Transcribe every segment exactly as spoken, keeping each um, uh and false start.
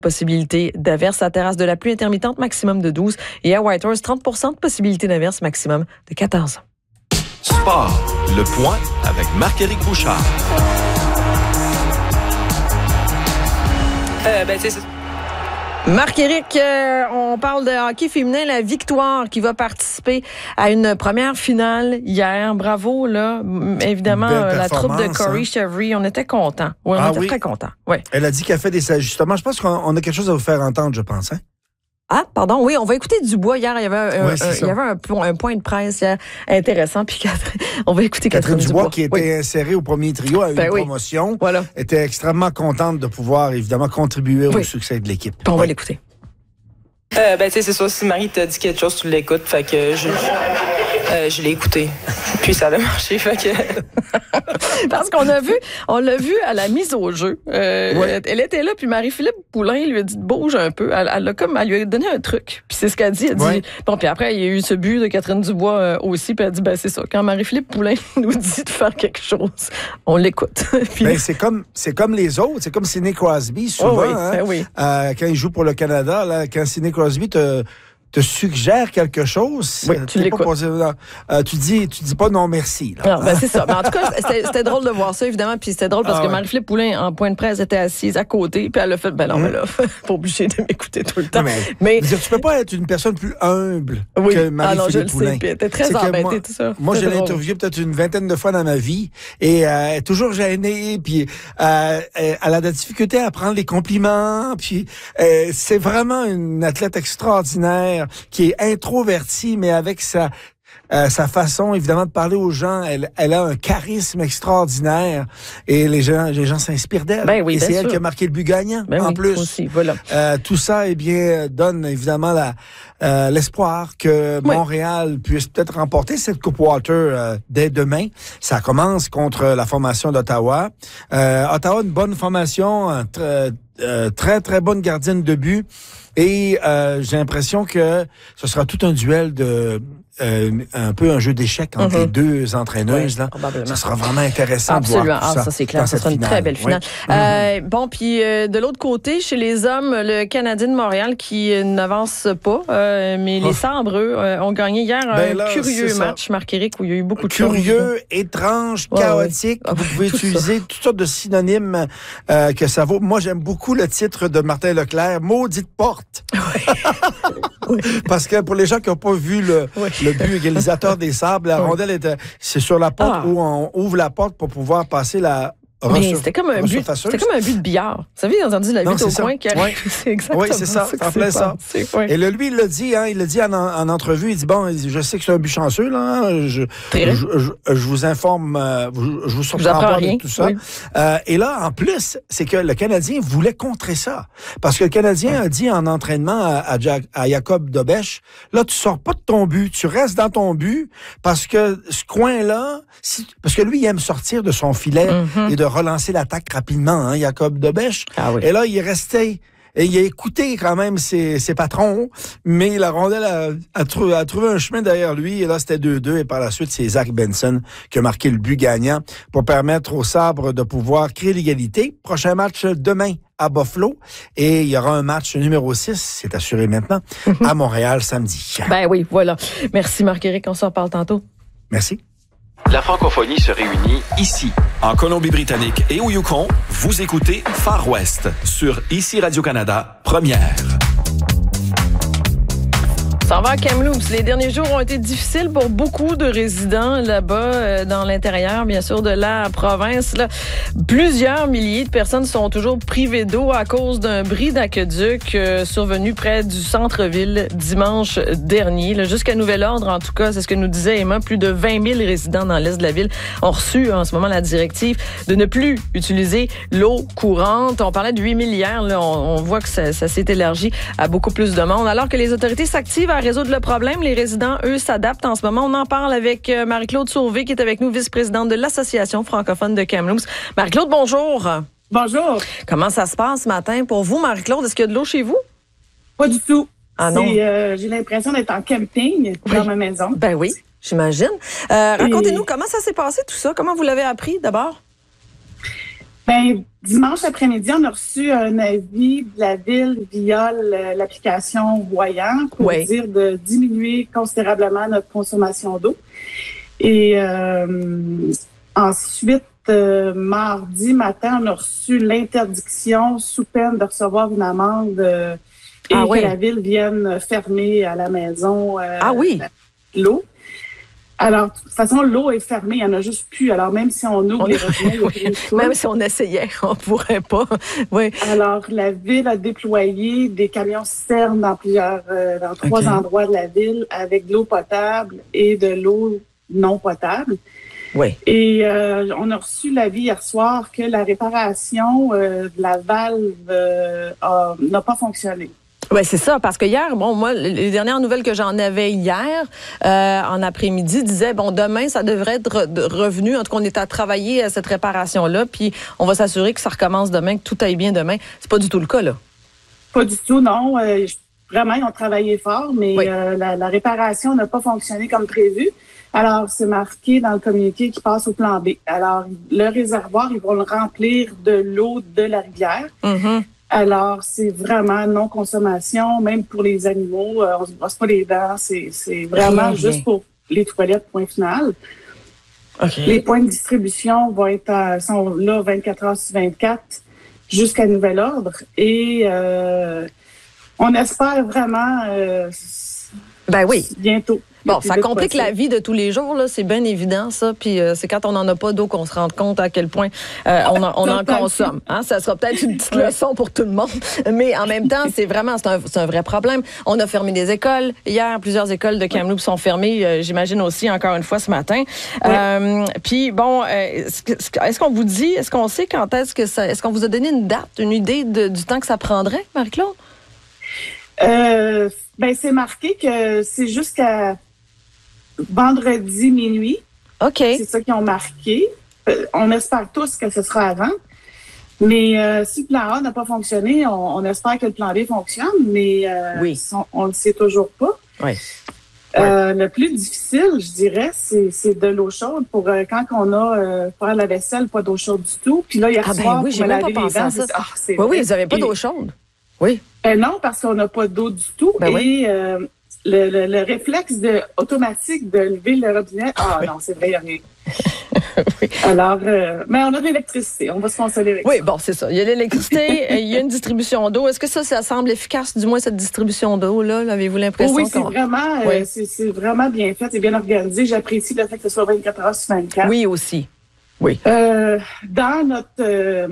Possibilité d'averse à Terrasse de la pluie intermittente, maximum de douze. Et à Whitehorse, trente pour cent de possibilité d'averse, maximum de quatorze. Sport, le point avec Marc-Éric Bouchard. Euh, ben, c'est Marc-Éric, euh, on parle de hockey féminin, la Victoire qui va participer à une première finale hier. Bravo, là. Évidemment, la troupe de Corey hein? Chevry, on était contents. Oui, on ah, était oui. très contents. Ouais. Elle a dit qu'elle fait des ajustements. Je pense qu'on a quelque chose à vous faire entendre, je pense. Hein? Ah, pardon, oui, on va écouter Dubois. Hier, il y avait un, oui, un, il y avait un, un point de presse hier intéressant. Puis Catherine, on va écouter Catherine, Catherine Dubois. Dubois, qui était oui. insérée au premier trio à une ben oui. promotion, voilà. était extrêmement contente de pouvoir, évidemment, contribuer oui. au succès de l'équipe. On oui. va l'écouter. Euh, ben, tu sais, c'est sûr, si Marie t'a dit quelque chose, tu l'écoutes. Fait que je, euh, je l'ai écouté. Puis ça a marché. Fait que. Parce qu'on a vu, on l'a vu à la mise au jeu. Euh, ouais. Elle était là, puis Marie-Philippe Poulain lui a dit bouge un peu. Elle, elle, a comme, elle lui a donné un truc. Puis c'est ce qu'elle dit. Elle ouais. dit. Bon, puis après, il y a eu ce but de Catherine Dubois euh, aussi. Puis elle dit ben c'est ça. Quand Marie-Philippe Poulain nous dit de faire quelque chose, on l'écoute. puis, ben, c'est comme, c'est comme les autres. C'est comme Sidney Crosby souvent. Oh oui, hein, ben oui. euh, quand il joue pour le Canada, là, quand Sidney Crosby te te suggère quelque chose, oui, tu l'écoutes. Pas, euh, tu dis, tu dis pas non merci. Là. Non, ben c'est ça. Mais en tout cas, c'était, c'était drôle de voir ça, évidemment. Puis c'était drôle parce ah, que ouais. Marie-Philippe Poulain, en point de presse, était assise à côté. Puis elle a fait, ben non, mmh. mais là, pas obligé de m'écouter tout le temps. Non, mais, mais... tu peux pas être une personne plus humble oui. que Marie-Philippe ah non, je le Poulain. Sais, puis elle était très embêtée, moi, tout ça. Moi, c'est je l'ai drôle. interviewée peut-être une vingtaine de fois dans ma vie et euh, elle est toujours gênée. Puis euh, elle a de la difficulté à prendre les compliments. Puis euh, c'est vraiment une athlète extraordinaire qui est introvertie, mais avec sa euh, sa façon, évidemment, de parler aux gens, elle, elle a un charisme extraordinaire et les gens, les gens s'inspirent d'elle. Ben oui, et c'est sûr. elle qui a marqué le but gagnant, ben en oui, plus. Aussi, voilà. Euh, tout ça, eh bien, donne évidemment la, euh, l'espoir que oui. Montréal puisse peut-être remporter cette Coupe Walter euh, dès demain. Ça commence contre la formation d'Ottawa. Euh, Ottawa, une bonne formation, un très, euh, très, très bonne gardienne de but. Et euh, j'ai l'impression que ce sera tout un duel de euh, un peu un jeu d'échecs entre mm-hmm. les deux entraîneuses. Oui, là. Ça sera vraiment intéressant Absolument. de voir tout ah, ça. Ça, c'est clair. Ça sera une finale. très belle finale. Oui. Euh, mm-hmm. Bon, puis euh, de l'autre côté, chez les hommes, le Canadien de Montréal qui euh, n'avance pas, euh, mais les oh. Sabres, eux, euh, ont gagné hier ben un là, curieux match, Marc-Éric, où il y a eu beaucoup de curieux, choses. Curieux, étrange, ouais, chaotique. Ouais. Vous pouvez utiliser ça. Toutes sortes de synonymes euh, que ça vaut. Moi, j'aime beaucoup le titre de Martin Leclerc, Maudite porte. Oui. oui. Parce que pour les gens qui n'ont pas vu le, oui. le but égalisateur des Sabres, la oui. rondelle était, c'est sur la porte ah. où on ouvre la porte pour pouvoir passer la. Mais c'était comme un but, c'était comme un but de billard. Vous savez, ils ont entendu la butte au coin qui arrive. Oui. C'est exactement oui, c'est ça. ça en plein ça. Oui. Et le, lui, il l'a dit, hein, il l'a dit en, en entrevue. Il dit bon, je sais que c'est un but chanceux, là. Hein, je, je, je, je vous informe, euh, je, je vous surprends pas avec tout ça. Oui. Euh, et là, en plus, c'est que le Canadien voulait contrer ça, parce que le Canadien oui. a dit en entraînement à, à, Jack, à Jacob Dobèche, là, tu sors pas de ton but, tu restes dans ton but, parce que ce coin-là, si, parce que lui, il aime sortir de son filet mm-hmm. et de relancer l'attaque rapidement, hein, Jacob Dobèche. Ah oui. Et là, il est resté, et il a écouté quand même ses, ses patrons, mais la rondelle a, a, trouvé, a trouvé un chemin derrière lui, et là, c'était deux deux, et par la suite, c'est Zach Benson qui a marqué le but gagnant pour permettre aux Sabres de pouvoir créer l'égalité. Prochain match demain à Buffalo, et il y aura un match numéro six, c'est assuré maintenant, à Montréal samedi. Ben oui, voilà. Merci Marc-Éric, on s'en reparle tantôt. Merci. La francophonie se réunit ici, en Colombie-Britannique et au Yukon. Vous écoutez Far West sur Ici Radio-Canada, première. Ça va à Kamloops. Les derniers jours ont été difficiles pour beaucoup de résidents là-bas, euh, dans l'intérieur, bien sûr, de la province. Là. Plusieurs milliers de personnes sont toujours privées d'eau à cause d'un bris d'aqueduc euh, survenu près du centre-ville dimanche dernier. Là, jusqu'à nouvel ordre, en tout cas, c'est ce que nous disait Emma. Plus de vingt mille résidents dans l'est de la ville ont reçu en ce moment la directive de ne plus utiliser l'eau courante. On parlait de huit mille hier. Là, on, on voit que ça, ça s'est élargi à beaucoup plus de monde. Alors que les autorités s'activent à résoudre le problème. Les résidents, eux, s'adaptent en ce moment. On en parle avec Marie-Claude Sauvé, qui est avec nous, vice-présidente de l'Association francophone de Kamloops. Marie-Claude, bonjour. Bonjour. Comment ça se passe ce matin pour vous, Marie-Claude? Est-ce qu'il y a de l'eau chez vous? Pas du tout. Ah non? Euh, j'ai l'impression d'être en camping oui. dans ma maison. Ben oui, j'imagine. Euh, racontez-nous, comment ça s'est passé tout ça? Comment vous l'avez appris d'abord? Ben, dimanche après-midi, on a reçu un avis de la ville via l'application Voyant pour oui. dire de diminuer considérablement notre consommation d'eau. Et euh, ensuite, euh, mardi matin, on a reçu l'interdiction sous peine de recevoir une amende euh, et ah, que oui. la ville vienne fermer à la maison euh, ah, oui. l'eau. Alors, de toute façon, l'eau est fermée, il n'y en a juste plus. Alors, même si on ouvre on... les robinets, oui. Même si on essayait, on ne pourrait pas. Oui. Alors, la ville a déployé des camions citernes dans plusieurs, euh, dans trois okay. endroits de la ville avec de l'eau potable et de l'eau non potable. Oui. Et euh, on a reçu l'avis hier soir que la réparation euh, de la valve euh, a, n'a pas fonctionné. Oui, c'est ça, parce que hier, bon, moi, les dernières nouvelles que j'en avais hier, euh, en après-midi, disaient, bon, demain, ça devrait être revenu. En tout cas, on est à travailler à cette réparation-là, puis on va s'assurer que ça recommence demain, que tout aille bien demain. C'est pas du tout le cas, là. Pas du tout, non. Euh, vraiment, ils ont travaillé fort, mais oui. euh, la, la réparation n'a pas fonctionné comme prévu. Alors, c'est marqué dans le communiqué qui passe au plan B. Alors, le réservoir, ils vont le remplir de l'eau de la rivière. Mm-hmm. Alors, c'est vraiment non-consommation, même pour les animaux. Euh, on ne se brosse pas les dents. C'est, c'est vraiment Rien. juste pour les toilettes, point final. Okay. Les points de distribution vont être à, sont là vingt-quatre heures sur vingt-quatre jusqu'à nouvel ordre. Et euh, on espère vraiment euh, ben oui. bientôt. Bon, ça complique la vie de tous les jours, là, c'est bien évident, ça. Puis euh, c'est quand on n'en a pas d'eau qu'on se rend compte à quel point euh, on en, on en consomme. Hein? Ça sera peut-être une petite leçon pour tout le monde. Mais en même temps, c'est vraiment c'est un, c'est un vrai problème. On a fermé des écoles. Hier, plusieurs écoles de Kamloops sont fermées, euh, j'imagine aussi, encore une fois, ce matin. Euh, puis bon, euh, est-ce, que, est-ce qu'on vous dit, est-ce qu'on sait quand est-ce que ça... Est-ce qu'on vous a donné une date, une idée de, du temps que ça prendrait, Marie-Claude? Euh, ben, c'est marqué que c'est jusqu'à vendredi minuit. OK. C'est ça qu'ils ont marqué. Euh, on espère tous que ce sera avant. Mais euh, si le plan A n'a pas fonctionné, on, on espère que le plan B fonctionne, mais euh, oui. on ne le sait toujours pas. Oui. Euh, le plus difficile, je dirais, c'est, c'est de l'eau chaude pour euh, quand on a euh, faire la vaisselle, pas d'eau chaude du tout. Puis là, hier ah ben soir, oui, j'ai même pas pensé à ça. Ah, oui, vrai. oui, vous n'avez pas d'eau chaude. Oui. Euh, non, parce qu'on n'a pas d'eau du tout. Ben et oui. euh, Le, le, le réflexe de, automatique de lever le robinet, ah oui. non, c'est vrai, il n'y a rien. oui. Alors, euh, mais on a de l'électricité, on va se consoler avec oui, ça. Oui, bon, c'est ça. Il y a l'électricité, il y a une distribution d'eau. Est-ce que ça, ça semble efficace, du moins, cette distribution d'eau-là? Avez-vous l'impression? Oh oui, c'est qu'on... vraiment, oui. Euh, c'est, c'est vraiment bien fait, c'est bien organisé. J'apprécie le fait que ce soit vingt-quatre heures sur vingt-quatre. Oui, aussi. Oui. Euh, dans notre euh,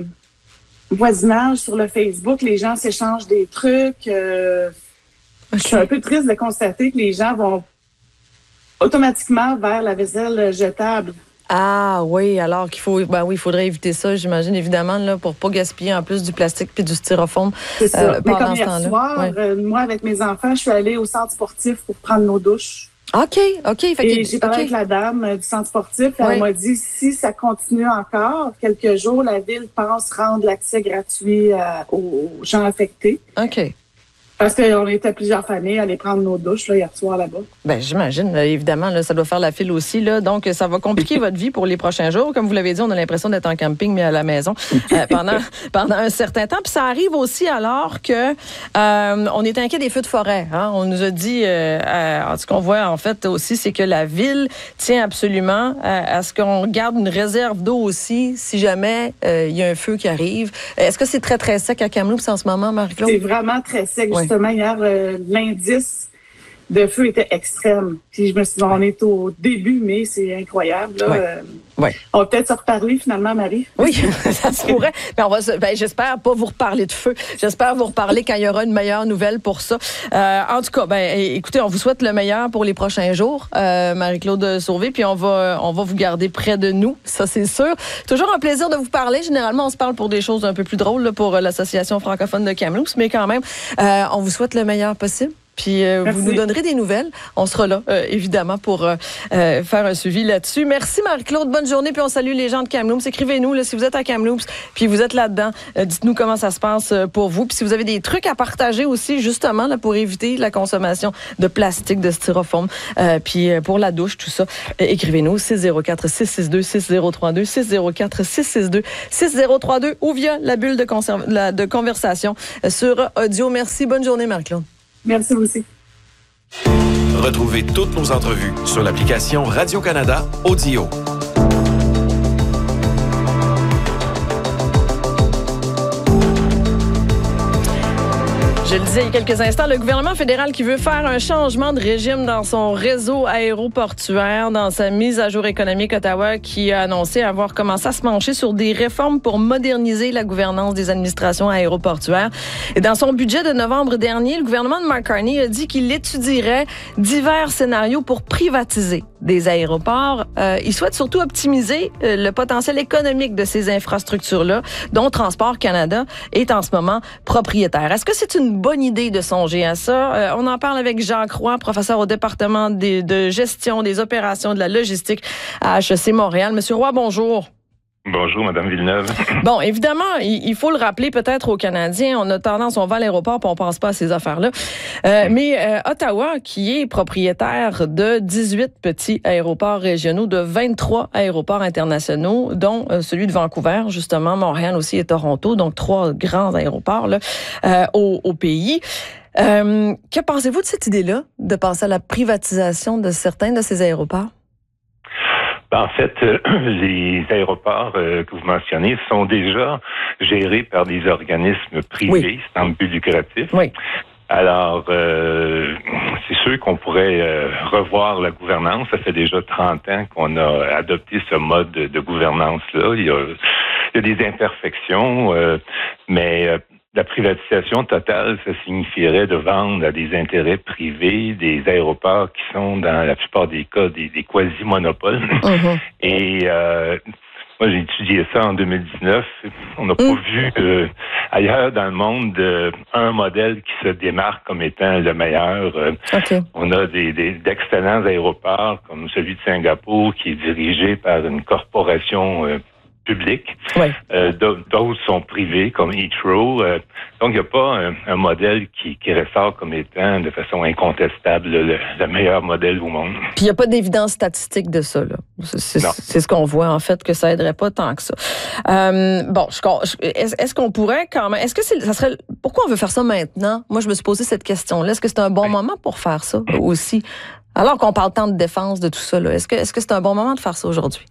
voisinage sur le Facebook, les gens s'échangent des trucs. Euh, Okay. Je suis un peu triste de constater que les gens vont automatiquement vers la vaisselle jetable. Ah oui, alors qu'il faut, ben oui, il faudrait éviter ça, j'imagine, évidemment, là, pour pas gaspiller en plus du plastique puis du styrofoam. C'est ça. Euh, Mais pendant comme ce hier temps-là. soir, ouais. euh, moi, avec mes enfants, je suis allée au centre sportif pour prendre nos douches. OK, OK. Fait Et que, j'ai parlé okay. avec la dame euh, du centre sportif. Elle oui. m'a dit, si ça continue encore quelques jours, la ville pense rendre l'accès gratuit euh, aux gens affectés. OK. Parce qu'on était plusieurs familles à aller prendre nos douches là, hier soir là-bas. Bien, j'imagine. Là, évidemment, là, ça doit faire la file aussi. Là, donc, ça va compliquer votre vie pour les prochains jours. Comme vous l'avez dit, on a l'impression d'être en camping, mais à la maison euh, pendant, pendant un certain temps. Puis ça arrive aussi alors que euh, on est inquiet des feux de forêt. Hein? On nous a dit, euh, euh, ce qu'on voit en fait aussi, c'est que la ville tient absolument à, à ce qu'on garde une réserve d'eau aussi si jamais euh, il y a un feu qui arrive. Est-ce que c'est très, très sec à Kamloops en ce moment, Marie-Claude? C'est vraiment très sec. Oui. Justement, hier, euh, l'indice de feu était extrême. Puis je me suis dit, on est au début, mais c'est incroyable. Là. Oui. Euh, oui. On va peut-être se reparler finalement, Marie. Oui, ça se pourrait. Mais on va se, ben, j'espère pas vous reparler de feu. J'espère vous reparler quand il y aura une meilleure nouvelle pour ça. Euh, en tout cas, ben, écoutez, on vous souhaite le meilleur pour les prochains jours, euh, Marie-Claude Sauvé, puis on va, on va vous garder près de nous, ça c'est sûr. Toujours un plaisir de vous parler. Généralement, on se parle pour des choses un peu plus drôles là, pour l'Association francophone de Kamloops, mais quand même, euh, on vous souhaite le meilleur possible. puis euh, vous nous donnerez des nouvelles. On sera là, euh, évidemment, pour euh, euh, faire un suivi là-dessus. Merci Marie-Claude, bonne journée, puis on salue les gens de Kamloops. Écrivez-nous là, si vous êtes à Kamloops, puis vous êtes là-dedans. Euh, dites-nous comment ça se passe pour vous. Puis si vous avez des trucs à partager aussi, justement, là, pour éviter la consommation de plastique, de styrofoam, euh, puis pour la douche, tout ça, euh, écrivez-nous six zéro quatre, six six deux, six zéro trois deux, six zéro quatre, six six deux, six zéro trois deux ou via la bulle de, conserv- la, de conversation sur audio. Merci. Bonne journée, Marie-Claude. Merci vous aussi. Retrouvez toutes nos entrevues sur l'application Radio-Canada Audio. Je le disais il y a quelques instants, le gouvernement fédéral qui veut faire un changement de régime dans son réseau aéroportuaire. Dans sa mise à jour économique, Ottawa qui a annoncé avoir commencé à se pencher sur des réformes pour moderniser la gouvernance des administrations aéroportuaires. Et dans son budget de novembre dernier, le gouvernement de Mark Carney a dit qu'il étudierait divers scénarios pour privatiser des aéroports. Euh, il souhaite surtout optimiser euh, le potentiel économique de ces infrastructures-là, dont Transport Canada est en ce moment propriétaire. Est-ce que c'est une bonne idée de songer à ça? Euh, on en parle avec Jacques Roy, professeur au département des, de gestion des opérations de la logistique à H E C Montréal. Monsieur Roy, bonjour. Bonjour, Mme Villeneuve. Bon, évidemment, il, il faut le rappeler peut-être aux Canadiens. On a tendance, on va à l'aéroport et on pense pas à ces affaires-là. Euh, mais euh, Ottawa, qui est propriétaire de dix-huit petits aéroports régionaux, de vingt-trois aéroports internationaux, dont euh, celui de Vancouver, justement, Montréal aussi et Toronto, donc trois grands aéroports là, euh, au, au pays. Euh, que pensez-vous de cette idée-là, de passer à la privatisation de certains de ces aéroports? En fait, euh, les aéroports euh, que vous mentionnez sont déjà gérés par des organismes privés, oui. sans but lucratif. Oui. Alors, euh, c'est sûr qu'on pourrait euh, revoir la gouvernance. Ça fait déjà trente ans qu'on a adopté ce mode de, de gouvernance-là. Il y a, il y a des imperfections, euh, mais... Euh, La privatisation totale, ça signifierait de vendre à des intérêts privés des aéroports qui sont, dans la plupart des cas, des, des quasi-monopoles. Mm-hmm. Et euh, moi, j'ai étudié ça en deux mille dix-neuf. On n'a mm. pas vu euh, ailleurs dans le monde euh, un modèle qui se démarque comme étant le meilleur. Euh, okay. On a des, des, d'excellents aéroports, comme celui de Singapour, qui est dirigé par une corporation euh, public. Ouais. Euh, d'autres sont privés, comme Heathrow. Euh, donc, il n'y a pas un, un modèle qui, qui ressort comme étant de façon incontestable le, le meilleur modèle au monde. Puis, il n'y a pas d'évidence statistique de ça. Là. C'est, c'est ce qu'on voit, en fait, que ça aiderait pas tant que ça. Euh, bon, je, est-ce, est-ce qu'on pourrait quand même... Est-ce que c'est, ça serait... Pourquoi on veut faire ça maintenant? Moi, je me suis posé cette question-là. Est-ce que c'est un bon ouais. moment pour faire ça aussi? Alors qu'on parle tant de défense, de tout ça, là, est-ce que, est-ce que c'est un bon moment de faire ça aujourd'hui?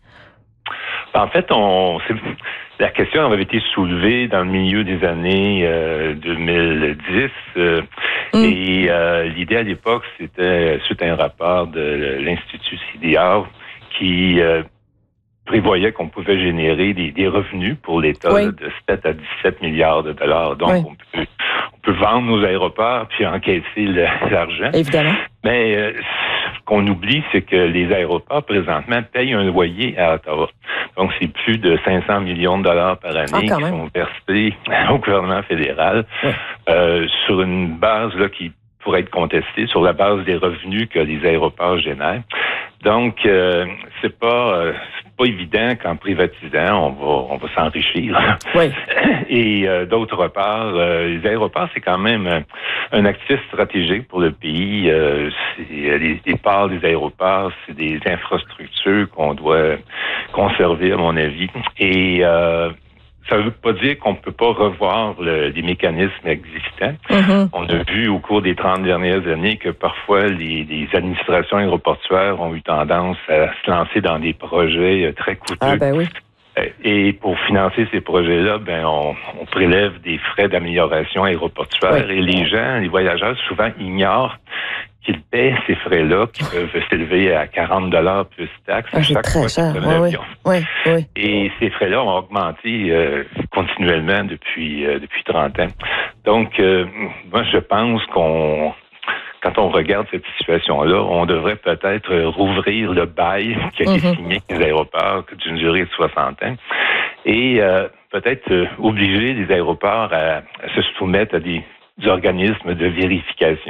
En fait, on, c'est, la question avait été soulevée dans le milieu des années euh, deux mille dix euh, mm. et euh, l'idée à l'époque, c'était suite à un rapport de l'Institut C D R qui euh, prévoyait qu'on pouvait générer des, des revenus pour l'État oui. de sept à dix-sept milliards de dollars. Donc, oui. on, peut, on peut vendre nos aéroports puis encaisser le, l'argent. Évidemment. Mais euh, ce qu'on oublie, c'est que les aéroports, présentement, payent un loyer à Ottawa. Donc, c'est plus de cinq cents millions de dollars par année ah, qui sont versés au gouvernement fédéral oui. euh, sur une base là qui pourrait être contestée, sur la base des revenus que les aéroports génèrent. Donc, euh, c'est pas euh, c'est pas évident qu'en privatisant, on va on va s'enrichir. Oui. Et euh, d'autre part, euh, les aéroports, c'est quand même un, un actif stratégique pour le pays. Euh, c'est, les, les parts des aéroports, c'est des infrastructures qu'on doit conserver, à mon avis. Et euh, ça ne veut pas dire qu'on ne peut pas revoir le, les mécanismes existants. Mm-hmm. On a vu au cours des trente dernières années que parfois les, les administrations aéroportuaires ont eu tendance à se lancer dans des projets très coûteux. Ah ben oui. Et pour financer ces projets-là, ben on, on prélève des frais d'amélioration aéroportuaire oui. et les gens, les voyageurs, souvent ignorent qu'ils paient ces frais-là qui peuvent s'élever à quarante dollars plus taxes ah, chaque fois qu'ils prennent l'avion. Oui, oui. Et ces frais-là ont augmenté euh, continuellement depuis euh, depuis trente ans. Donc, euh, moi, je pense qu'on quand on regarde cette situation-là, on devrait peut-être rouvrir le bail qui a été mm-hmm. signé avec les aéroports d'une durée de soixante ans et euh, peut-être euh, obliger les aéroports à, à se soumettre à des, des organismes de vérification.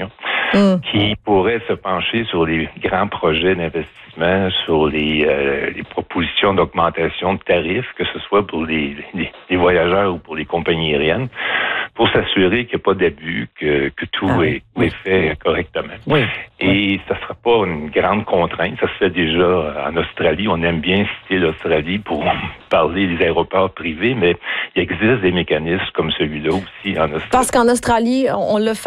mm. qui pourrait se pencher sur les grands projets d'investissement, sur les, euh, les propositions d'augmentation de tarifs, que ce soit pour les, les, les voyageurs ou pour les compagnies aériennes, pour s'assurer qu'il n'y a pas d'abus, que, que tout ah, est, oui. est fait correctement. Oui. Et oui. ça ne sera pas une grande contrainte. Ça se fait déjà en Australie. On aime bien citer l'Australie pour parler des aéroports privés, mais il existe des mécanismes comme celui-là aussi en Australie. Parce qu'en Australie, on l'a fait